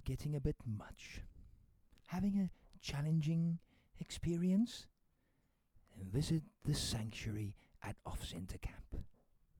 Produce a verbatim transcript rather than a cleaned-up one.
getting a bit much? Having a challenging experience? Visit the sanctuary at Off Centre Camp.